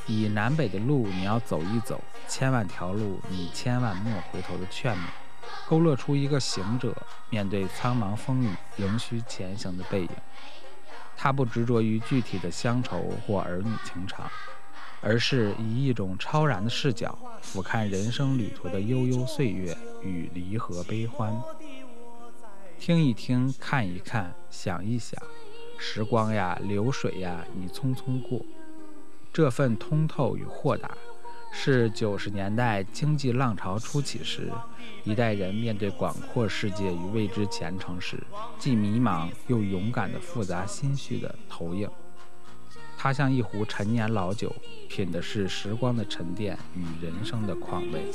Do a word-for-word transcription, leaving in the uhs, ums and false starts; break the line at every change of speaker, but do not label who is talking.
以南北的路你要走一走，千万条路你千万莫回头的劝勉，勾勒出一个行者面对苍茫风雨仍需前行的背影。他不执着于具体的乡愁或儿女情长，而是以一种超然的视角俯瞰人生旅途的悠悠岁月与离合悲欢。听一听，看一看，想一想，时光呀，流水呀，你匆匆过。这份通透与豁达，是九十年代经济浪潮初起时，一代人面对广阔世界与未知前程时，既迷茫又勇敢的复杂心绪的投影。它像一壶陈年老酒，品的是时光的沉淀与人生的况味。